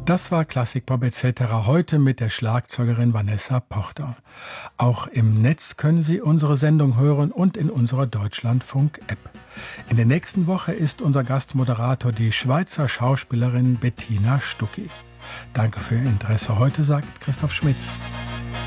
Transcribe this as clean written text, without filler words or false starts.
Das war Klassikpop etc. heute mit der Schlagzeugerin Vanessa Pochter. Auch im Netz können Sie unsere Sendung hören und in unserer Deutschlandfunk-App. In der nächsten Woche ist unser Gastmoderator die Schweizer Schauspielerin Bettina Stucki. Danke für Ihr Interesse heute, sagt Christoph Schmitz.